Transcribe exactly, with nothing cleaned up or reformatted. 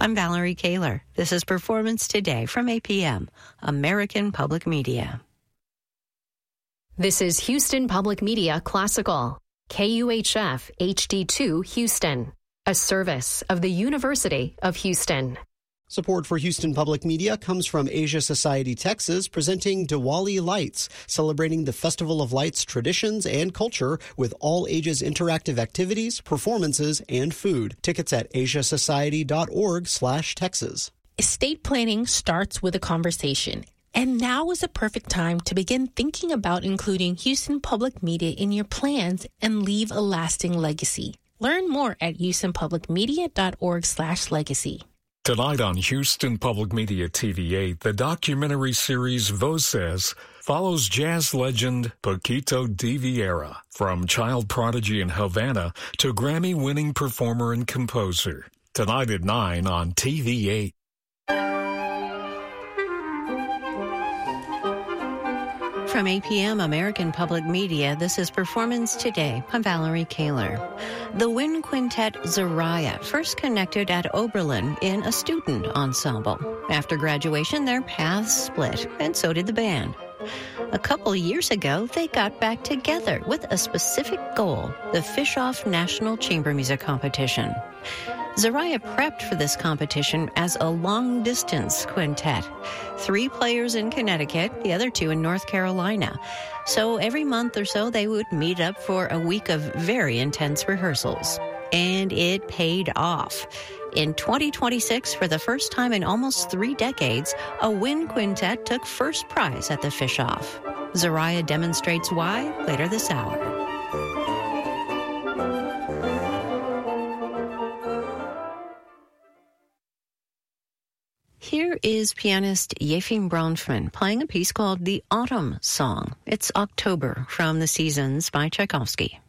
I'm Valerie Kaler. This is Performance Today from A P M, American Public Media. This is Houston Public Media Classical, K U H F H D two Houston, a service of the University of Houston. Support for Houston Public Media comes from Asia Society Texas, presenting Diwali Lights, celebrating the Festival of Lights traditions and culture with all ages interactive activities, performances, and food. Tickets at asiasociety.org slash Texas. Estate planning starts with a conversation, and now is a perfect time to begin thinking about including Houston Public Media in your plans and leave a lasting legacy. Learn more at houstonpublicmedia.org slash legacy. Tonight on Houston Public Media T V eight, the documentary series Voces follows jazz legend Paquito de Vieira, from child prodigy in Havana to Grammy-winning performer and composer. Tonight at nine on T V eight. From A P M American Public Media, this is Performance Today. I'm Valerie Kaler. The wind quintet Zariah first connected at Oberlin in a student ensemble. After graduation, their paths split, and so did the band. A couple years ago, they got back together with a specific goal, the Fischoff National Chamber Music Competition. Zariah prepped for this competition as a long-distance quintet. Three players in Connecticut, the other two in North Carolina. So every month or so, they would meet up for a week of very intense rehearsals. And it paid off. In twenty twenty-six, for the first time in almost three decades, a wind quintet took first prize at the Fischoff. Zariah demonstrates why later this hour. Here is pianist Yefim Bronfman playing a piece called The Autumn Song. It's October from The Seasons by Tchaikovsky.